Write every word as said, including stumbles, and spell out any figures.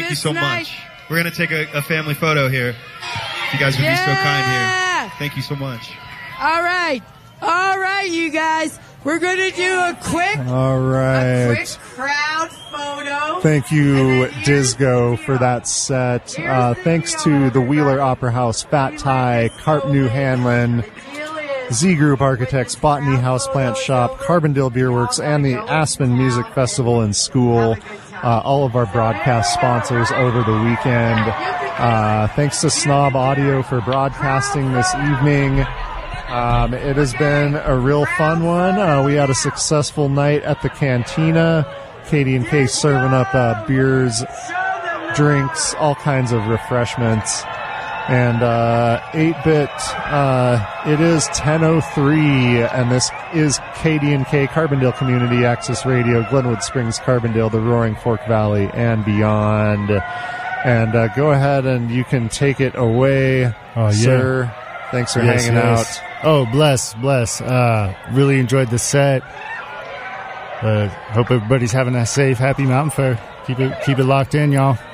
Thank you this so night. much. We're going to take a, a family photo here. If you guys would Yeah. be so kind here. Thank you so much. All right. All right, you guys. We're going to do a quick, All a right. quick crowd photo. Thank you, Disco, for that set. Uh, thanks to the Wheeler Opera House, Fat Tie, Carp New Hanlon, Z Group Architects, Botany Houseplant Shop, Carbondale Beer Works, and the Aspen Music Festival and School. Uh, all of our broadcast sponsors over the weekend. Uh, thanks to Snob Audio for broadcasting this evening. Um, it has been a real fun one. Uh, we had a successful night at the Cantina. Katie and Kay serving up uh, beers, drinks, all kinds of refreshments. And uh, eight-bit, uh, it is ten oh three, and this is K D and K, Carbondale Community Access Radio, Glenwood Springs, Carbondale, the Roaring Fork Valley, and beyond. And uh, go ahead and you can take it away, Oh, yeah. sir. Thanks for Yes, hanging yes. out. Oh, bless, bless. Uh, really enjoyed the set. Uh, hope everybody's having a safe, happy Mountain Fair. Keep it, keep it locked in, y'all.